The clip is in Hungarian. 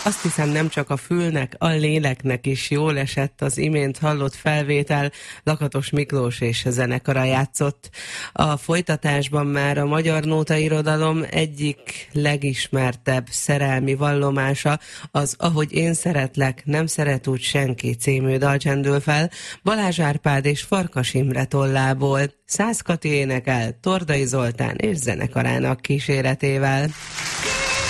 Azt hiszem, nem csak a fülnek, a léleknek is jól esett az imént hallott felvétel. Lakatos Miklós és zenekara játszott. A folytatásban már a magyar nótairodalom egyik legismertebb szerelmi vallomása, az Ahogy én szeretlek, nem szeret úgy senki című dal csendül fel Balázs Árpád és Farkas Imre tollából. Szász Kati énekel Tordai Zoltán és zenekarának kíséretével.